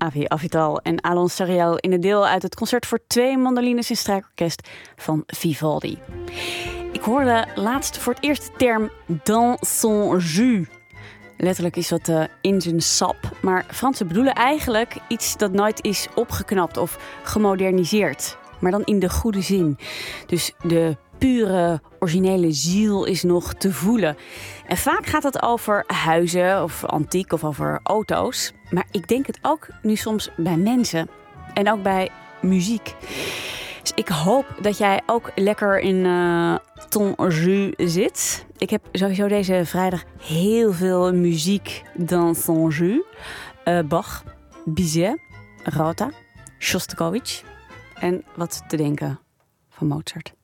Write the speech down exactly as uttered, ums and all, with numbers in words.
Avi Avital en Alon Sariel in het deel uit het concert voor twee mandolines en strijkorkest van Vivaldi. Ik hoorde laatst voor het eerst de term dans son jus. Letterlijk is dat uh, in zijn sap. Maar Fransen bedoelen eigenlijk iets dat nooit is opgeknapt of gemoderniseerd. Maar dan in de goede zin. Dus de pure, originele ziel is nog te voelen. En vaak gaat het over huizen of antiek of over auto's. Maar ik denk het ook nu soms bij mensen. En ook bij muziek. Dus ik hoop dat jij ook lekker in uh, ton jus zit. Ik heb sowieso deze vrijdag heel veel muziek dans son jus. Uh, Bach, Bizet, Rota, Shostakovich. En wat te denken van Mozart.